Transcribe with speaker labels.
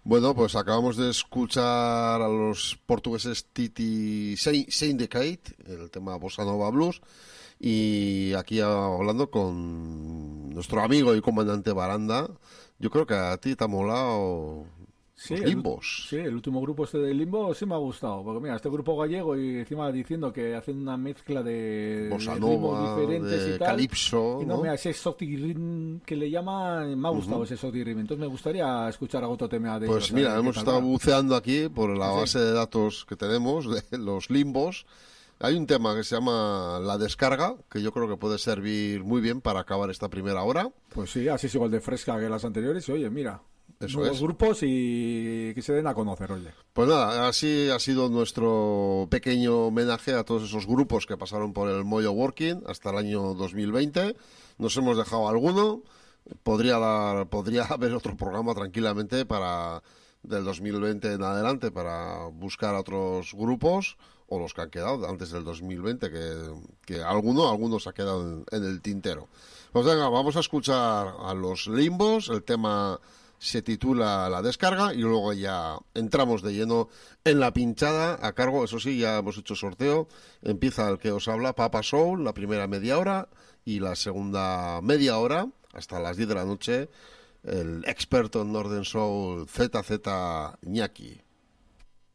Speaker 1: Bueno, pues acabamos de escuchar a los portugueses Titi Syndicate, el tema Bossa Nova Blues, y aquí hablando con nuestro amigo y comandante Baranda. Yo creo que a ti te ha molado
Speaker 2: Sí,
Speaker 1: los limbos.
Speaker 2: sí, el último grupo este de Limbo sí me ha gustado, porque mira, este grupo gallego y encima diciendo que hacen una mezcla
Speaker 1: Bossa
Speaker 2: de ritmos
Speaker 1: Nova,
Speaker 2: diferentes y
Speaker 1: de
Speaker 2: tal,
Speaker 1: Calypso,
Speaker 2: y no,
Speaker 1: ¿no?
Speaker 2: mira, ese exotic rhythm que le llaman, me ha gustado
Speaker 1: Ujú.
Speaker 2: ese exotic rhythm, entonces me gustaría escuchar algún otro tema de
Speaker 1: Pues
Speaker 2: ellos, a
Speaker 1: mira,
Speaker 2: ver qué
Speaker 1: hemos
Speaker 2: tal
Speaker 1: estado
Speaker 2: van.
Speaker 1: buceando aquí por la
Speaker 2: Así,
Speaker 1: base de datos que tenemos de los limbos. Hay un tema que se llama La Descarga, que yo creo que puede servir muy bien para acabar esta primera hora.
Speaker 2: pues sí, así es igual de fresca que las anteriores, y oye, mira,
Speaker 1: Eso
Speaker 2: nuevos
Speaker 1: es.
Speaker 2: grupos y que se den a conocer, oye.
Speaker 1: Pues nada, así ha sido nuestro pequeño homenaje a todos esos grupos que pasaron por el Moyo Working hasta el año 2020. Nos hemos dejado alguno. Podría haber otro programa tranquilamente para del 2020 en adelante para buscar otros grupos o los que han quedado antes del 2020, que alguno se ha quedado en el tintero. Pues venga, vamos a escuchar a los Limbos, el tema se titula La Descarga y luego ya entramos de lleno en la pinchada a cargo, eso sí, ya hemos hecho sorteo, empieza el que os habla, Papa Soul, la primera media hora y la segunda media hora, hasta las 10 de la noche, el experto en Northern Soul ZZ Iñaki.